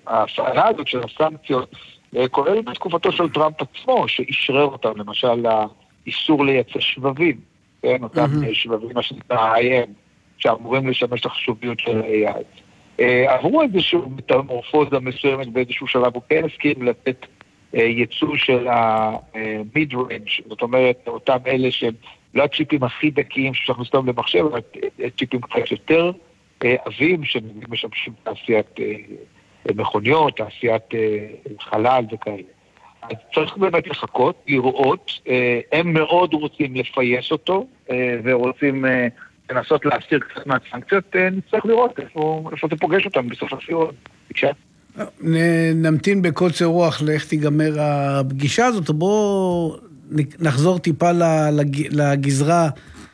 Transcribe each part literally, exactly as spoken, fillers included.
ההפעלה הזאת של הסנקציות, כולל בתקופתו של טראמפ עצמו, שאישרר אותם, למשל, האיסור לייצא שבבים, כן, אותם mm-hmm. שבבים, מה שנקרא איי אם, שאמורים לשמש לחשוביות של איי איי. עברו איזשהו מטמורפוזה מסוימת באיזשהו שלב, הוא כן הסכים לתת ייצוא של ה-mid range, זאת אומרת, אותם אלה שהם לא הצ'יפים הכי דקיים שצריך מסתום למחשב, אבל צ'יפים קצת יותר עבים שמשמשים תעשיית מכוניות, תעשיית חלל וכאלה. אז צריך באמת לחכות, לראות, הם מאוד רוצים לפייס אותו, ורוצים לנסות להסתיר קצת מהסנקציות, נצטרך לראות איפה, איפה זה פוגש אותם בסוף הסיור. בבקשה. נמתין בקוצר רוח לאיך תיגמר הפגישה הזאת, בואו נחזור טיפה לגזרה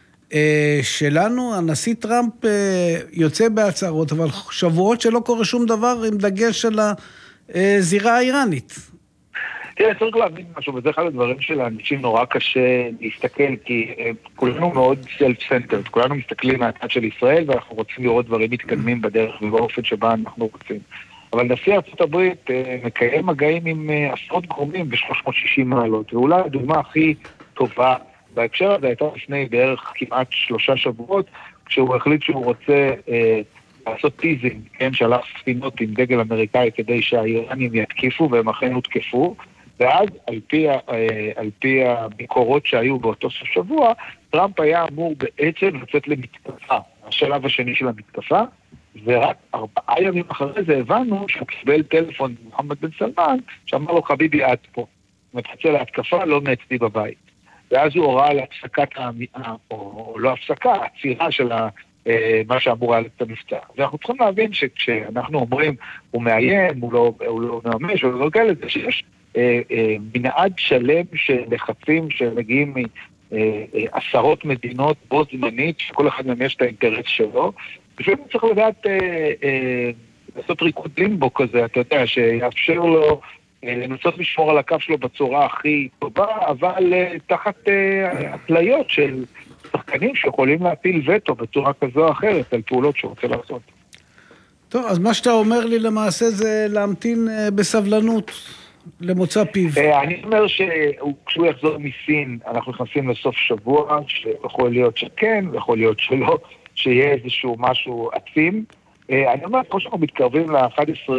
שלנו. הנשיא טראמפ יוצא בהצהרות, אבל שבועות שלא קורה שום דבר עם דגש על הזירה האיראנית. תראה, צריך להבין משהו, וזה אחד הדברים של האנשים נורא קשה להסתכל, כי כולנו מאוד self-centered, כולנו מסתכלים מהצד של ישראל, ואנחנו רוצים לראות דברים מתקדמים בדרך ובאופן שבה אנחנו רוצים. אבל נשיא ארצות הברית מקיים מגעים עם עשרות גורמים ב-שלוש מאות ושישים מעלות, ואולי הדוגמה הכי טובה בהקשר הזה הייתה לפני בערך כמעט שלושה שבועות, כשהוא החליט שהוא רוצה אה, לעשות טיזינג, כן, שלח ספינות עם דגל אמריקאי כדי שהאיראנים יתקיפו, והם אכן הותקפו, ואז על פי, אה, על פי הביקורות שהיו באותו סוף שבוע, טראמפ היה אמור בעצם לצאת למתקפה, השלב השני של המתקפה, ורק ארבעה ימים אחרי זה הבנו שהוא קיבל טלפון מוחמד בן סלמן, שאמר לו, חביבי, עד פה, מתחצה להתקפה, לא מעצתי בבית. ואז הוא הוראה על הפסקת, או לא הפסקה, הצירה של מה שאמור היה את המבצע. ואנחנו צריכים להבין שכשאנחנו אומרים, הוא מאיים, הוא לא, הוא לא ממש, הוא לא כאלה, זה שיש מנעד שלם של לחצים שמגיעים מעשרות מדינות בו זמנית, שכל אחד מהם יש את האינטרס שלו, פשוט צריך לדעת לעשות ריקוד לימבו כזה, אתה יודע, שיאפשר לו לנסות לשמור על הקו שלו בצורה הכי טובה, אבל תחת התליות של שחקנים שיכולים להפיל וטו בצורה כזו או אחרת על פעולות שהוא רוצה לעשות. טוב, אז מה שאתה אומר לי למעשה זה להמתין בסבלנות למוצא פיו. אני אומר שכשהוא יחזור מסין, אנחנו נכנסים לסוף שבוע, שיכול להיות שכן, ויכול להיות שלא, שיהיה איזשהו משהו עצים. אני אומר, כמו שאנחנו מתקרבים ל-אחד עשר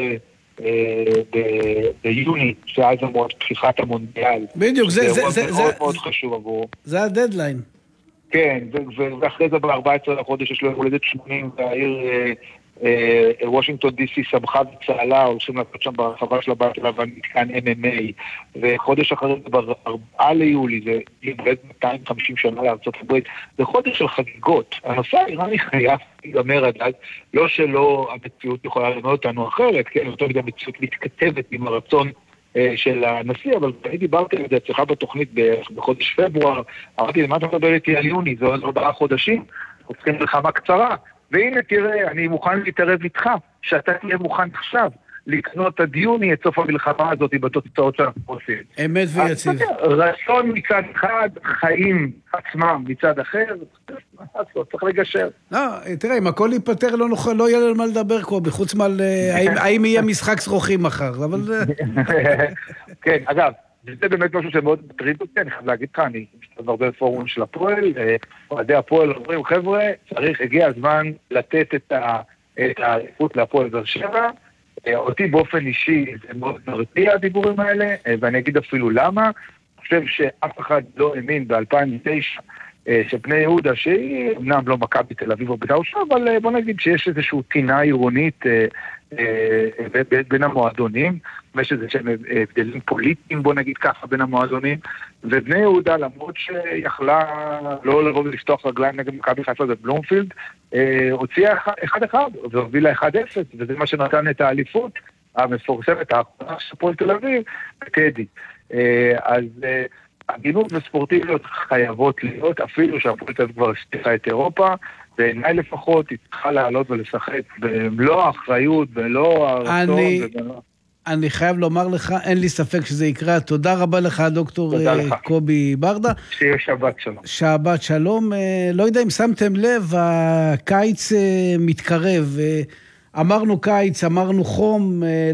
ביוני, שאז אמרו פתיחת המונדיאל. בדיוק, זה מאוד מאוד חשוב עבור. זה הדדליין. כן, ואחרי זה ב-ארבעה עשר לחודש יש לו הולדת שמונים, והעיר וושינגטון די סי שמחה וצהלה, הולכים לעשות שם ברחבה של הבית הלבן מתקן אם אם איי, וחודש אחרי זה ב-ארבעה ליולי, זה יברד מאתיים וחמישים שנה לארצות הברית, זה חודש של חגיגות. הנושא האיראני חייב להיגמר עד אז, לא שלא המציאות יכולה ללמוד אותנו אחרת, כן, יותר מדי המציאות מתכתבת עם הרצון של הנשיא, אבל אני דיברתי על זה אצלך בתוכנית בחודש פברואר, אמרתי, למה אתה מדבר איתי על יוני? זה עוד ארבעה חודשים, אנחנו צריכים מלחמה קצרה, והנה תראה, אני מוכן להתערב איתך, שאתה תהיה מוכן עכשיו לקנות עד יוני את סוף המלחמה הזאת בתוצאות שאנחנו עושים. אמת ויציב. רצון מצד אחד, חיים עצמם מצד אחר, צריך לגשר. לא, תראה, אם הכל ייפטר לא נוכל, לא יהיה לנו מה לדבר קובי, חוץ מעל, האם יהיה משחק שרוחים מחר, אבל... כן, אגב, זה באמת משהו שמאוד מטריד אותי, אני חייב להגיד לך, אני משתתף הרבה פורום של הפועל, אוהדי הפועל אומרים, חבר'ה, צריך, הגיע הזמן לתת את העדיפות להפועל באר שבע, אותי באופן אישי זה מאוד מרתיע הדיבורים האלה, ואני אגיד אפילו למה, אני חושב שאף אחד לא האמין ב-אלפיים ותשע שבני יהודה, שהיא אמנם לא מכבי תל אביב או בית"ר ירושלים, אבל בוא נגיד שיש איזושהי טינה עירונית בין המועדונים, ויש איזה שהם הבדלים פוליטיים, בוא נגיד ככה, בין המועדונים, ובני יהודה, למרות שיכלה לא לבוא ולפתוח רגליים נגד מכבי חיפה בבלומפילד, הוציאה אחד אחד, והובילה אחד אפס, וזה מה שנתן את האליפות המפורסמת, האחרונה של הפועל תל אביב, בטדי. אז הגינות וספורטיביות חייבות להיות, אפילו שהפועל תל אביב כבר השתיחה את אירופה, בעיניי לפחות היא צריכה לעלות ולשחק במלוא האחריות, במלוא הרצון. אני חייב לומר לך, אין לי ספק שזה יקרה. תודה רבה לך, דוקטור קובי ברדה. שיהיה שבת שלום. שבת שלום. לא יודע אם שמתם לב, הקיץ מתקרב. אמרנו קיץ, אמרנו חום,